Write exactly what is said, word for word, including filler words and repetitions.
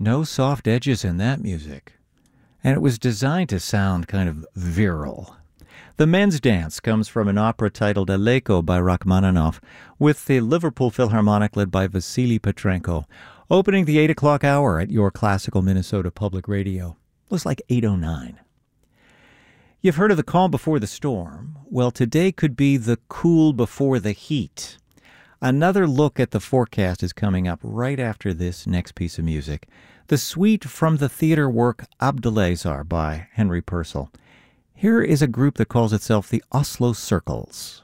No soft edges in that music. And it was designed to sound kind of virile. The Men's Dance comes from an opera titled Aleko by Rachmaninoff, with the Liverpool Philharmonic led by Vasily Petrenko, opening the eight o'clock hour at your classical Minnesota Public Radio. Looks like eight oh nine. You've heard of the calm before the storm. Well, today could be the cool before the heat. Another look at the forecast is coming up right after this next piece of music. The suite from the theater work Abdulazar by Henry Purcell. Here is a group that calls itself the Oslo Circles.